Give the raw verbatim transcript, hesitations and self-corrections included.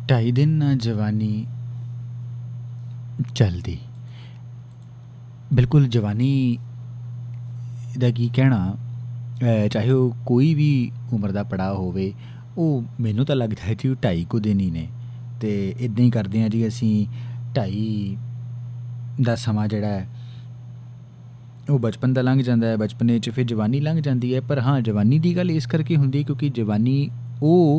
ਢਾਈ ਦਿਨ ਨਾ ਜਵਾਨੀ ਚੱਲਦੀ। ਬਿਲਕੁਲ ਜਵਾਨੀ ਦਾ ਕੀ ਕਹਿਣਾ, ਚਾਹੇ ਉਹ ਕੋਈ ਵੀ ਉਮਰ ਦਾ ਪੜਾਅ ਹੋਵੇ, ਉਹ ਮੈਨੂੰ ਤਾਂ ਲੱਗਦਾ ਹੈ ਜੀ ਉਹ ਢਾਈ ਕੁ ਦਿਨ ਹੀ ਨੇ। ਅਤੇ ਇੱਦਾਂ ਹੀ ਕਰਦੇ ਹਾਂ ਜੀ ਅਸੀਂ, ਢਾਈ ਦਾ ਸਮਾਂ ਜਿਹੜਾ ਹੈ ਉਹ ਬਚਪਨ ਦਾ ਲੰਘ ਜਾਂਦਾ ਹੈ, ਬਚਪਨੇ 'ਚ ਫਿਰ ਜਵਾਨੀ ਲੰਘ ਜਾਂਦੀ ਹੈ। ਪਰ ਹਾਂ, ਜਵਾਨੀ ਦੀ ਗੱਲ ਇਸ ਕਰਕੇ ਹੁੰਦੀ ਕਿਉਂਕਿ ਜਵਾਨੀ ਉਹ